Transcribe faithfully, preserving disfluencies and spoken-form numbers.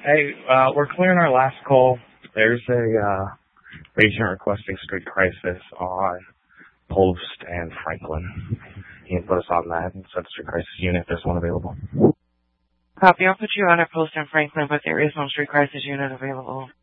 Hey, uh, we're clearing our last call. There's a uh, agent requesting street crisis on Post and Franklin. You can put us on that and set the street crisis unit if there's one available. Copy. I'll put you on a Post and Franklin, but there is no street crisis unit available.